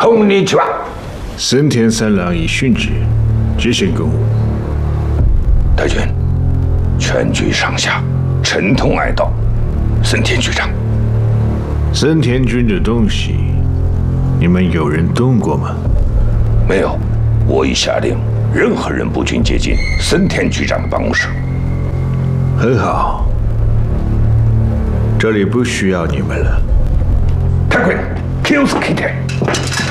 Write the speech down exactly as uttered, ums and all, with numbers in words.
こんにちは。 森田三郎已殉职，执行公务。 太君，全局上下沉痛哀悼森田局长。 森田君的东西，你们有人动过吗？ 没有，我已下令，任何人不准接近森田局长的办公室。 很好，这里不需要你们了。 太君，気をつけて。